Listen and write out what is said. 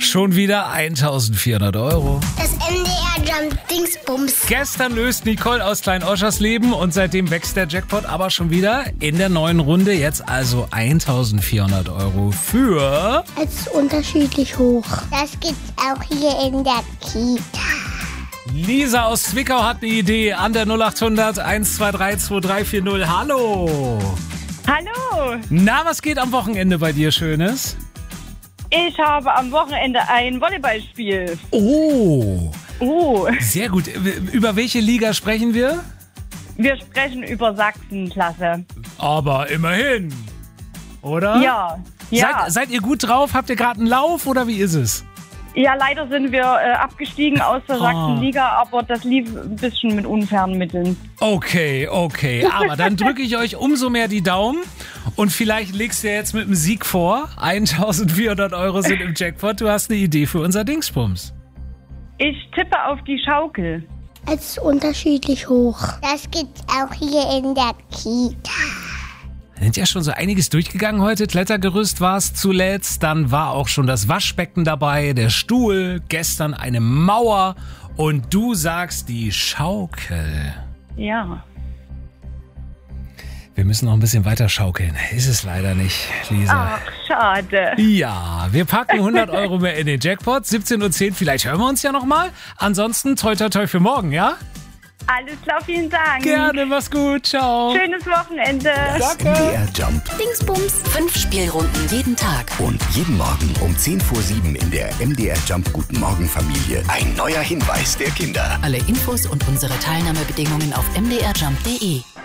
Schon wieder 1.400 Euro. Das MDR Jump Dingsbums. Gestern löst Nicole aus Klein-Oschers Leben und seitdem wächst der Jackpot aber schon wieder in der neuen Runde. Jetzt also 1.400 Euro für... Es ist unterschiedlich hoch. Das gibt's auch hier in der Kita. Lisa aus Zwickau hat eine Idee an der 0800 123 2340. Hallo. Hallo, Na, was geht am Wochenende bei dir Schönes? ich habe am Wochenende ein Volleyballspiel. Oh, Sehr gut. Über welche Liga sprechen wir? Wir sprechen über Sachsenklasse. Aber immerhin, oder? Ja. Seid ihr gut drauf? Habt ihr gerade einen Lauf oder wie ist es? Ja, leider sind wir abgestiegen aus der Sachsenliga, aber das lief ein bisschen mit unfairen Mitteln. Okay. Aber dann drücke ich euch umso mehr die Daumen und vielleicht legst du jetzt mit dem Sieg vor. 1.400 Euro sind im Jackpot. Du hast eine Idee für unser Dingsbums. Ich tippe auf die Schaukel. Es ist unterschiedlich hoch. Das gibt's auch hier in der Kita. Wir sind ja schon so einiges durchgegangen heute. Klettergerüst war es zuletzt. Dann war auch schon das Waschbecken dabei, der Stuhl, gestern eine Mauer. Und du sagst die Schaukel. Ja. Wir müssen noch ein bisschen weiter schaukeln. Ist es leider nicht, Lisa. Ach, schade. Ja, wir packen 100 Euro mehr in den Jackpot. 17.10 Uhr, vielleicht hören wir uns ja nochmal. Ansonsten toi toi toi für morgen, ja? Alles klar, vielen Dank. Gerne, mach's gut, ciao. Schönes Wochenende. MDR Jump Dingsbums. 5 Spielrunden jeden Tag. und jeden Morgen um 7:10 in der MDR Jump Guten Morgen Familie ein neuer Hinweis der Kinder. Alle Infos und unsere Teilnahmebedingungen auf mdrjump.de.